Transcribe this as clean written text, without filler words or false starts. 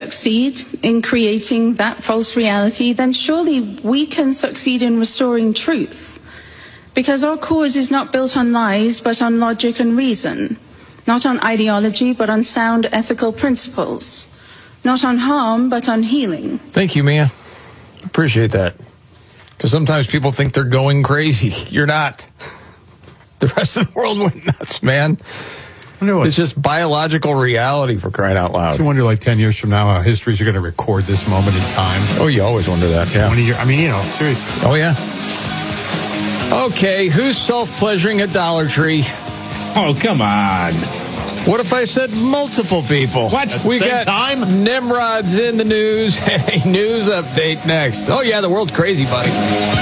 succeed in creating that false reality, then surely we can succeed in restoring truth. Because our cause is not built on lies, but on logic and reason. Not on ideology, but on sound ethical principles. Not on harm, but on healing. Thank you, Mia. Appreciate that. Because sometimes people think they're going crazy. You're not. The rest of the world went nuts, man. It's just biological reality, for crying out loud. I wonder, like 10 years from now, how histories are going to record this moment in time. Oh, you always wonder that. Yeah. 20 years. I mean, seriously. Oh, yeah. Okay, who's self-pleasuring at Dollar Tree? Oh, come on. What if I said multiple people? What? We got time? Nimrod's in the news. Hey, news update next. Oh, yeah, the world's crazy, buddy.